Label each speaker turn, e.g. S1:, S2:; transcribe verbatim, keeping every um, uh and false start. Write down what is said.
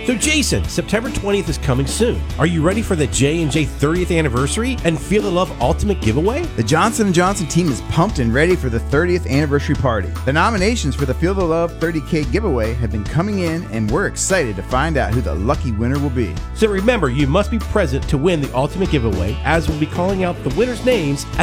S1: So Jason, September twentieth is coming soon. Are you ready for the J and J thirtieth anniversary and Feel the Love Ultimate Giveaway?
S2: The Johnson and Johnson team is pumped and ready for the thirtieth anniversary party. The nominations for the Feel the Love thirty K giveaway have been coming in, and we're excited to find out who the lucky winner will be.
S1: So remember, you must be present to win the ultimate giveaway, as we'll be calling out the winners' names